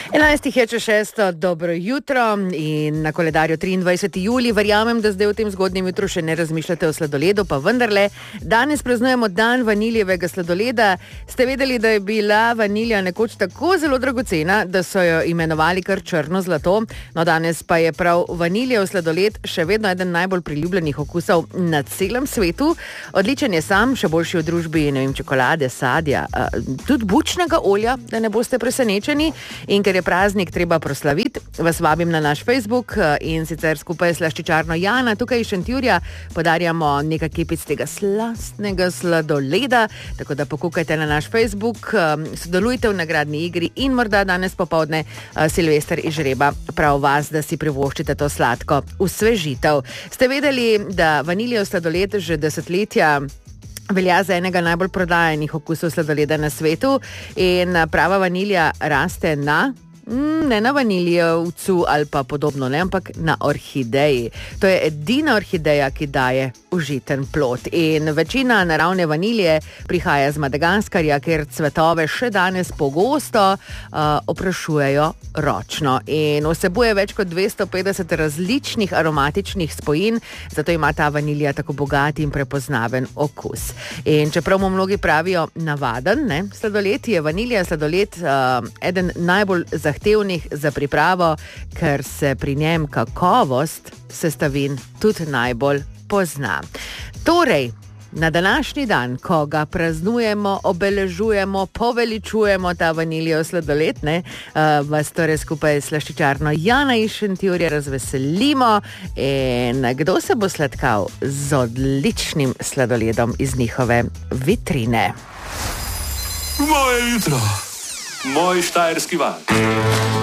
11.06. Dobro jutro in na koledarju 23. julij. Verjamem, da zdaj v tem zgodnjem jutru še ne razmišljate o sladoledu, pa vendarle. Danes praznujemo dan vaniljevega sladoleda. Ste vedeli, da je bila vanilja nekoč tako zelo dragocena, da so jo imenovali kar črno zlato? No, danes pa je prav vaniljev sladoled še vedno eden najbolj priljubljenih okusov na celem svetu. Odličen je sam, še boljši v družbi, ne vem, čokolade, sadja, tudi bučnega olja, da ne boste presenečeni. In ker je praznik treba proslaviti, vas vabim na naš Facebook in sicer skupaj s slaščičarno Jana tukaj iz Šentjurja podarjamo nekaj kepic tega slastnega sladoleda, tako da pokukajte na naš Facebook, sodelujte v nagradni igri in morda danes popoldne Silvester izžreba prav vas, da si privoščite to sladko osvežitev. Ste vedeli, da vaniljev sladoled že desetletja velja za enega najbolj prodajanih okusov sladoleda na svetu in prava vanilja raste ne na vaniljevcu ali pa podobno, ne, ampak na orhideji. To je edina orhideja, ki daje užiten plod. In večina naravne vanilje prihaja z Madagaskarja, kjer cvetove še danes pogosto oprašujejo ročno. In vsebuje več kot 250 različnih aromatičnih spojin, zato ima ta vanilja tako bogat in prepoznaven okus. In čeprav mu mnogi pravijo navaden, sladoled, je vanilja sladoled eden najbolj zahtevnih za pripravo, ker se pri njem kakovost sestavin tudi najbolj pozna. Torej, na današnji dan, ko ga praznujemo, obeležujemo, poveličujemo ta vaniljev sladoled, vas torej skupaj s slaščičarno Jana iz Šentjurja razveselimo. In kdo se bo sladkal z odličnim sladoledom iz njihove vitrine? Moje jutro, moj štajerski val.